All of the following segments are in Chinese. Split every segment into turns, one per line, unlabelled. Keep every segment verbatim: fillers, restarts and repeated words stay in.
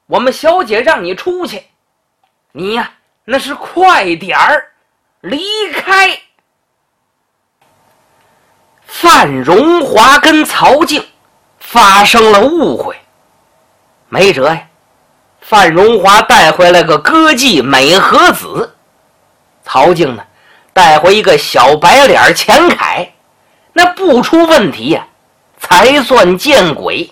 我们小姐让你出去，你呀，那是快点儿离开。范荣华跟曹静发生了误会，没辙呀，范荣华带回来个歌妓美和子，曹静呢带回一个小白脸钱凯，那不出问题呀，才算见鬼。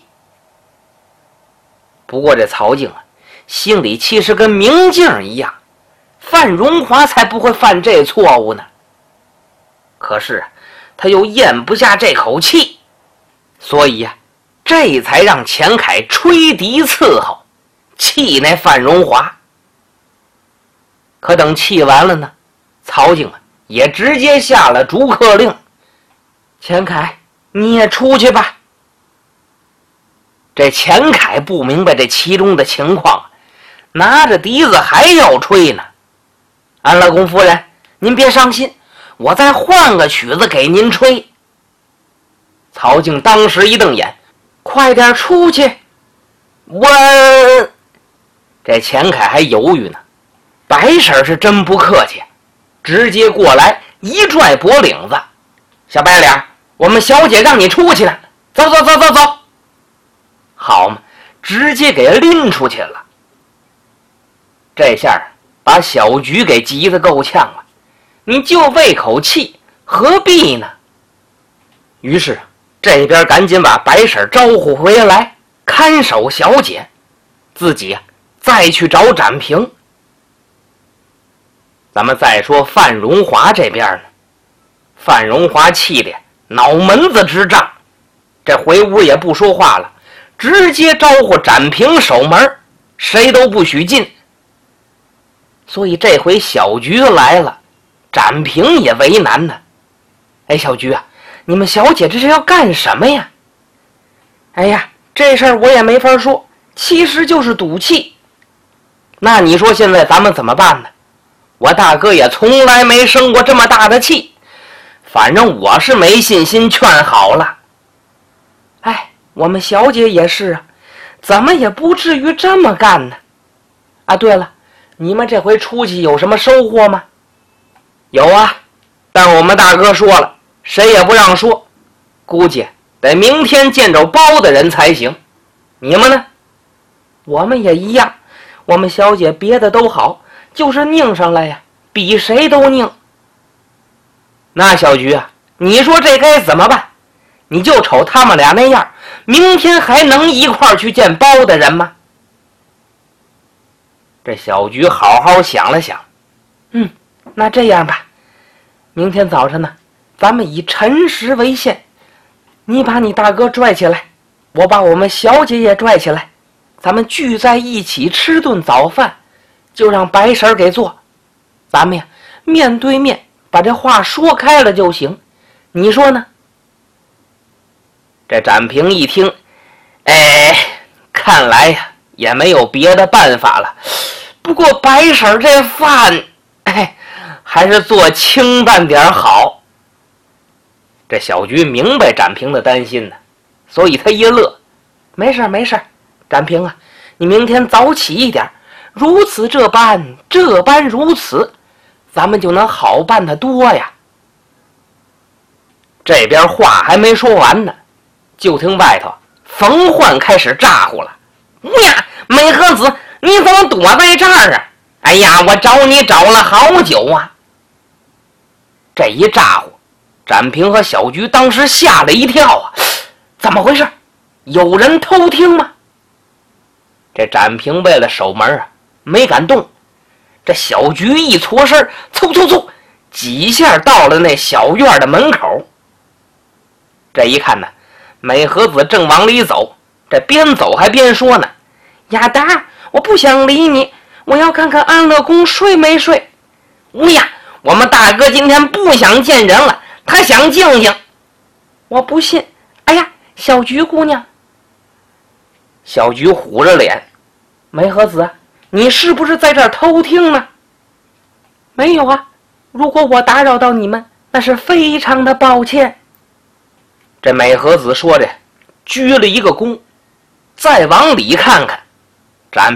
不过这曹静啊，心里其实跟明镜一样，范荣华才不会犯这错误呢。可是他又咽不下这口气，所以呀、啊，这才让钱凯吹笛伺候，气那范荣华。可等气完了呢，曹静啊也直接下了逐客令，钱凯你也出去吧。这钱凯不明白这其中的情况，拿着笛子还要吹呢。安乐公夫人，您别伤心，我再换个曲子给您吹。曹静当时一瞪眼，快点出去。我这钱凯还犹豫呢，白婶是真不客气，直接过来一拽脖领子，小白脸，我们小姐让你出去呢，走走走走走。好嘛，直接给拎出去了。这下把小菊给急得够呛了，你就为口气，何必呢？于是这边赶紧把白婶招呼回来看守小姐，自己啊再去找展平。咱们再说范荣华这边呢，范荣华气得脑门子直胀，这回屋也不说话了，直接招呼展平守门，谁都不许进。所以这回小菊来了，展平也为难呢。哎，小菊啊，你们小姐这是要干什么呀？哎呀，这事儿我也没法说，其实就是赌气。那你说现在咱们怎么办呢？我大哥也从来没生过这么大的气，反正我是没信心劝好了。哎，我们小姐也是啊，怎么也不至于这么干呢？啊，对了，你们这回出去有什么收获吗？有啊，但我们大哥说了，谁也不让说，估计得明天见着包的人才行。你们呢？我们也一样，我们小姐别的都好，就是拧上来呀，比谁都拧。那小菊啊，你说这该怎么办？你就瞅他们俩那样，明天还能一块儿去见包的人吗？这小菊好好想了想，嗯，那这样吧，明天早晨呢，咱们以辰时为限，你把你大哥拽起来，我把我们小姐也拽起来，咱们聚在一起吃顿早饭，就让白婶给做，咱们呀面对面把这话说开了就行，你说呢？这展平一听，哎，看来呀也没有别的办法了。不过白婶这饭，哎，还是做清淡点好。这小菊明白展平的担心呢，所以他一乐，没事没事，展平啊，你明天早起一点，如此这般，这般如此，咱们就能好办得多呀。这边话还没说完呢，就听外头冯焕开始咋呼了：“呀，美和子，你怎么躲在这儿啊？哎呀，我找你找了好久啊！”这一咋呼，展平和小菊当时吓了一跳啊！怎么回事？有人偷听吗？这展平为了守门啊，没敢动。这小菊一搓身，嗖嗖嗖，几下到了那小院的门口。这一看呢，美和子正往里走，这边走还边说呢：“亚达，我不想理你，我要看看安乐公睡没睡。”“乌呀，我们大哥今天不想见人了，他想静静。”“我不信。”“哎呀，小菊姑娘。”小菊虎着脸：“美和子，你是不是在这儿偷听呢？”“没有啊，如果我打扰到你们，那是非常的抱歉。”这美和子说着，鞠了一个躬，再往里看看，